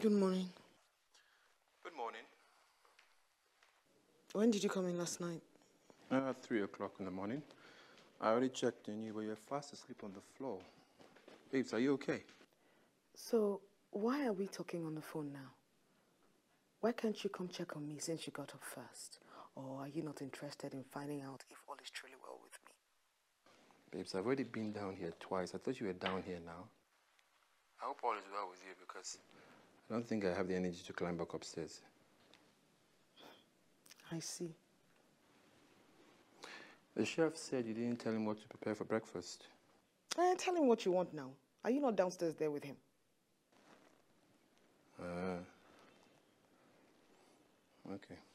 Good morning. Good morning. When did you come in last night? 3 o'clock in the morning. I already checked on you, but you're fast asleep on the floor. Babes, are you okay? So, why are we talking on the phone now? Why can't you come check on me since you got up first? Or are you not interested in finding out if all is truly well with me? Babes, I've already been down here twice. I thought you were down here now. I hope all is well with you because I don't think I have the energy to climb back upstairs. I see. The chef said you didn't tell him what to prepare for breakfast. Tell him what you want now. Are you not downstairs there with him? Okay.